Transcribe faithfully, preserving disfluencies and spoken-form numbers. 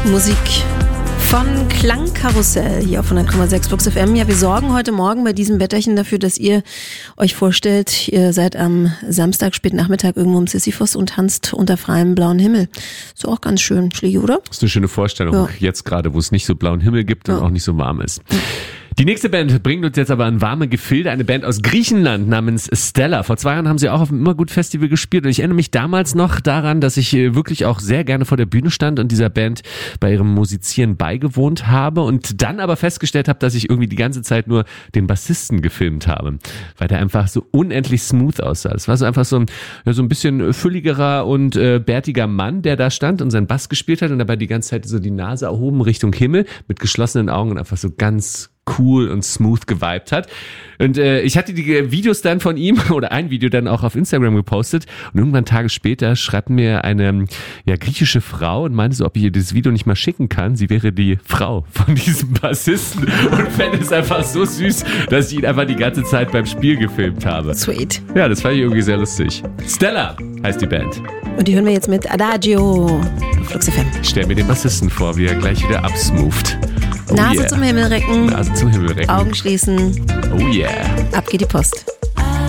Musik von Klangkarussell hier auf hundert Komma sechs Flux F M. Ja, wir sorgen heute Morgen bei diesem Wetterchen dafür, dass ihr euch vorstellt, ihr seid am Samstag Spätnachmittag irgendwo im Sisyphos und tanzt unter freiem blauen Himmel. Ist auch ganz schön, Schläge, oder? Das ist eine schöne Vorstellung, ja. Jetzt gerade, wo es nicht so blauen Himmel gibt und ja. auch nicht so warm ist. Ja. Die nächste Band bringt uns jetzt aber an warme Gefilde, eine Band aus Griechenland namens Stella. Vor zwei Jahren haben sie auch auf dem Immergut-Festival gespielt und ich erinnere mich damals noch daran, dass ich wirklich auch sehr gerne vor der Bühne stand und dieser Band bei ihrem Musizieren beigewohnt habe und dann aber festgestellt habe, dass ich irgendwie die ganze Zeit nur den Bassisten gefilmt habe, weil der einfach so unendlich smooth aussah. Es war so einfach so ein, ja, so ein bisschen fülligerer und äh, bärtiger Mann, der da stand und seinen Bass gespielt hat und dabei die ganze Zeit so die Nase erhoben Richtung Himmel mit geschlossenen Augen und einfach so ganz cool und smooth geweibt hat. Und äh, ich hatte die Videos dann von ihm oder ein Video dann auch auf Instagram gepostet und irgendwann Tage später schreibt mir eine ja, griechische Frau und meinte so, ob ich ihr dieses Video nicht mal schicken kann. Sie wäre die Frau von diesem Bassisten und fände es einfach so süß, dass ich ihn einfach die ganze Zeit beim Spiel gefilmt habe. Sweet. Ja, das fand ich irgendwie sehr lustig. Stella heißt die Band. Und die hören wir jetzt mit Adagio auf Flux F M. Stell mir den Bassisten vor, wie er gleich wieder absmootht. Oh Nase yeah. zum Himmel recken. Nase zum Himmel recken. Augen schließen. Oh yeah. Ab geht die Post.